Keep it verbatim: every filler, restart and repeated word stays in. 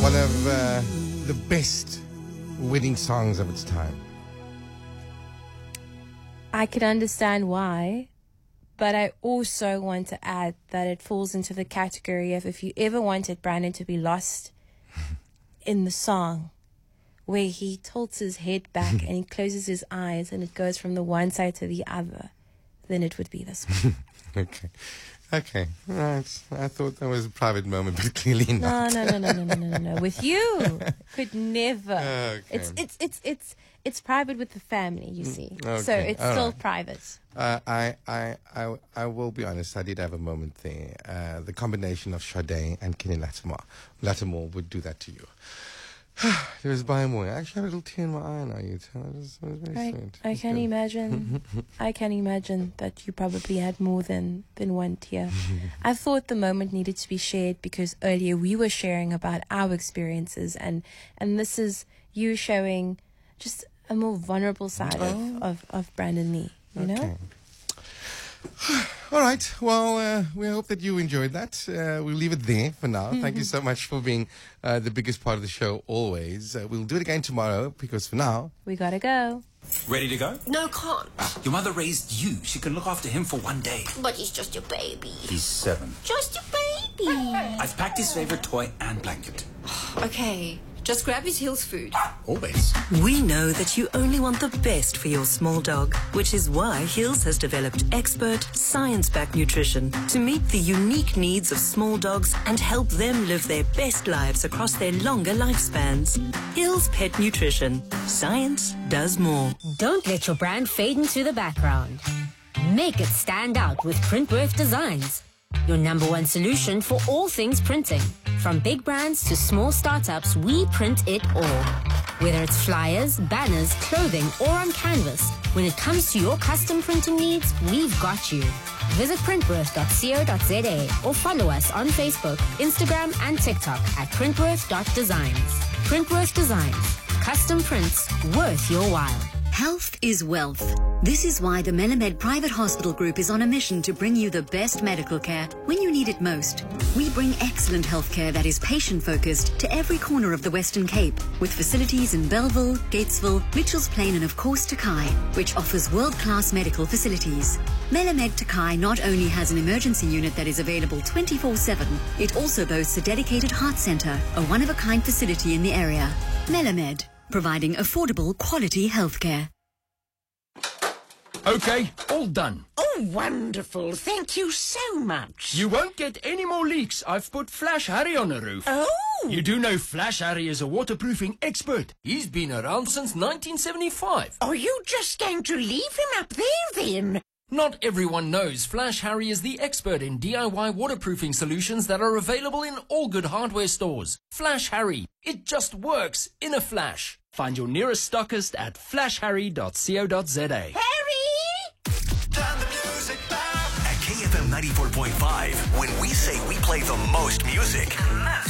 One of uh, the best wedding songs of its time. I can understand why, but I also want to add that it falls into the category of if you ever wanted Brandon to be lost in the song, where he tilts his head back and he closes his eyes and it goes from the one side to the other, then it would be this one. Okay. Okay. Right. I thought that was a private moment, but clearly not. No, no, no, no, no, no, no, no. With you, could never. Okay. It's it's it's it's it's private with the family, you see. Okay. So it's All still right. private. Uh, I, I, I, I will be honest, I did have a moment there. Uh, the combination of Sade and Kenny Lattimore, Lattimore would do that to you. There was by more. I actually have a little tear in my eye now, you tell. It was, it was very I, sweet. I can good. imagine. I can imagine that you probably had more than, than one tear. I thought the moment needed to be shared because earlier we were sharing about our experiences, and, and this is you showing just a more vulnerable side Oh. of, of, of Brandon Lee, you know? Okay. All right. Well, uh, we hope that you enjoyed that. Uh, we'll leave it there for now. Thank you so much for being uh, the biggest part of the show always. Uh, we'll do it again tomorrow because for now... We gotta go. Ready to go? No, can't. Your mother raised you. She can look after him for one day. But he's just a baby. He's seven. Just a baby. I've packed his favorite toy and blanket. Okay, just grab his Hills food. Always. We know that you only want the best for your small dog, which is why Hills has developed expert, science-backed nutrition to meet the unique needs of small dogs and help them live their best lives across their longer lifespans. Hills Pet Nutrition. Science does more. Don't let your brand fade into the background. Make it stand out with Printworth Designs, your number one solution for all things printing. From big brands to small startups, we print it all. Whether it's flyers, banners, clothing, or on canvas, when it comes to your custom printing needs, we've got you. Visit printworth dot co dot za or follow us on Facebook, Instagram, and TikTok at printworth dot designs. Printworth Designs. Custom prints worth your while. Health is wealth. This is why the Melamed Private Hospital Group is on a mission to bring you the best medical care when you need it most. We bring excellent health care that is patient-focused to every corner of the Western Cape, with facilities in Belleville, Gatesville, Mitchells Plain, and of course Takai, which offers world-class medical facilities. Melamed Takai not only has an emergency unit that is available twenty-four seven, it also boasts a dedicated heart center, a one-of-a-kind facility in the area. Melamed, providing affordable, quality healthcare. Okay, all done. Oh, wonderful. Thank you so much. You won't get any more leaks. I've put Flash Harry on the roof. Oh! You do know Flash Harry is a waterproofing expert. He's been around since nineteen seventy-five. Are you just going to leave him up there, then? Not everyone knows Flash Harry is the expert in D I Y waterproofing solutions that are available in all good hardware stores. Flash Harry. It just works in a flash. Find your nearest stockist at flash harry dot co dot za. Harry! Turn the music down. At K F M ninety-four point five, when we say we play the most music, the most